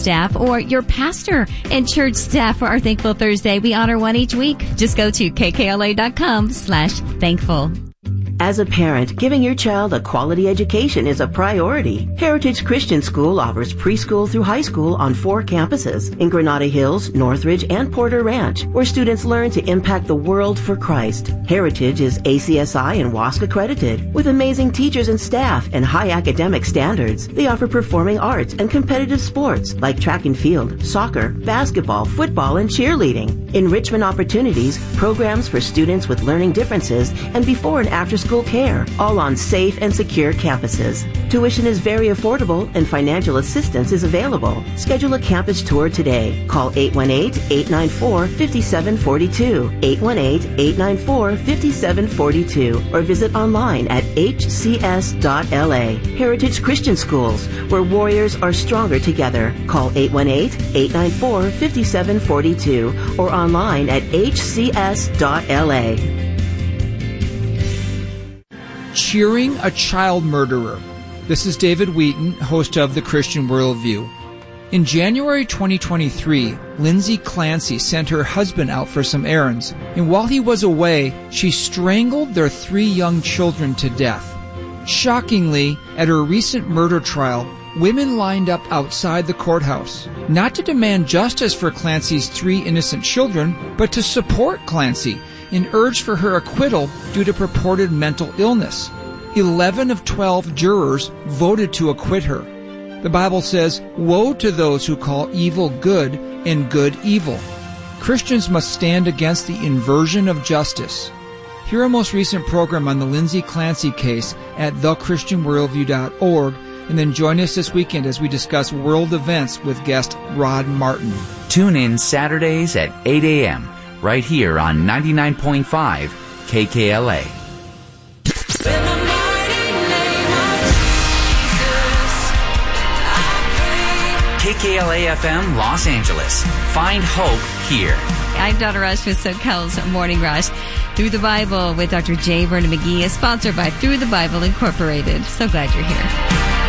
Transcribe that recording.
staff, or your pastor and church staff for our Thankful Thursday. We honor one each week. Just go to kkla.com/thankful. As a parent, giving your child a quality education is a priority. Heritage Christian School offers preschool through high school on 4 campuses in Granada Hills, Northridge, and Porter Ranch, where students learn to impact the world for Christ. Heritage is ACSI and WASC accredited. With amazing teachers and staff and high academic standards, they offer performing arts and competitive sports like track and field, soccer, basketball, football, and cheerleading. Enrichment opportunities, programs for students with learning differences, and before and after school care, all on safe and secure campuses. Tuition is very affordable and financial assistance is available. Schedule a campus tour today. Call 818-894-5742, 818-894-5742, or visit online at hcs.la. Heritage Christian Schools, where warriors are stronger together. Call 818-894-5742 or online at hcs.la. Cheering a child murderer. This is David Wheaton, host of The Christian Worldview. In January 2023, Lindsay Clancy sent her husband out for some errands, and while he was away, she strangled their 3 young children to death. Shockingly, at her recent murder trial, women lined up outside the courthouse, not to demand justice for Clancy's 3 innocent children, but to support Clancy and urge for her acquittal due to purported mental illness. 11 of 12 jurors voted to acquit her. The Bible says, "Woe to those who call evil good and good evil." Christians must stand against the inversion of justice. Hear our most recent program on the Lindsay Clancy case at thechristianworldview.org, and then join us this weekend as we discuss world events with guest Rod Martin. Tune in Saturdays at 8 a.m. right here on 99.5 KKLA. KKLA FM Los Angeles. Find hope here. I'm Donna Rush with SoCal's Morning Rush. Through the Bible with Dr. J. Vernon McGee is sponsored by Through the Bible Incorporated. So glad you're here.